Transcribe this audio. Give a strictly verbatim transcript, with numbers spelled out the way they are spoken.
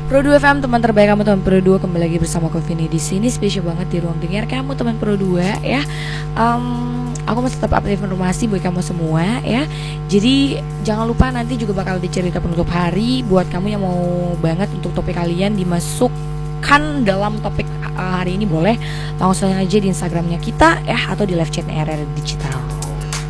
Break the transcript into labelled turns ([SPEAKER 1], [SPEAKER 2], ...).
[SPEAKER 1] Pro dua F M, teman terbaik kamu, teman Pro dua, kembali lagi bersama aku Vini di sini. Spesial banget di ruang dengar kamu, teman Pro dua ya. Um, aku masih tetap update informasi buat kamu semua ya. Jadi jangan lupa nanti juga bakal dicerita penutup hari buat kamu yang mau banget untuk topik kalian dimasukkan dalam topik uh, hari ini, boleh langsung aja di Instagramnya kita ya, atau di live chatnya R R Digital.